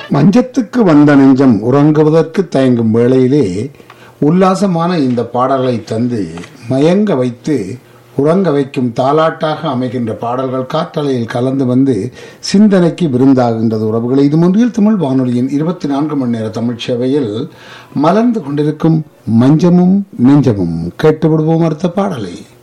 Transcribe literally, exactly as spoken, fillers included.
மஞ்சத்துக்கு வந்த நெஞ்சம் உறங்குவதற்கு தயங்கும் வேளையிலே உல்லாசமான இந்த பாடல்களை தந்து மயங்க வைத்து உறங்க வைக்கும் தாலாட்டாக அமைகின்ற பாடல்கள் காற்றலையில் கலந்து வந்து சிந்தனைக்கு விருந்தாகின்றது. உறவுகளை இது முன்றில் தமிழ் வானொலியின் இருபத்தி நான்கு மணி நேர தமிழ் சேவையில் மலர்ந்து கொண்டிருக்கும் மஞ்சமும் நெஞ்சமும் கேட்டு விடுவோம் அடுத்த பாடலை.